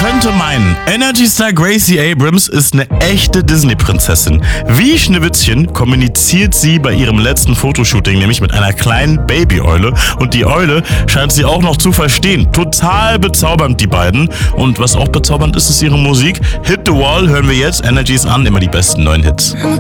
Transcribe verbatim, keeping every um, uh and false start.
könnte meinen, Energy-Star Gracie Abrams ist eine echte Disney-Prinzessin. Wie Schneewittchen kommuniziert sie bei ihrem letzten Fotoshooting nämlich mit einer kleinen Babyeule und die Eule scheint sie auch noch zu verstehen. Total bezaubernd, die beiden. Und was auch bezaubernd ist, ist ihre Musik. Hit the Wall hören wir jetzt. Energies an, immer die besten neuen Hits.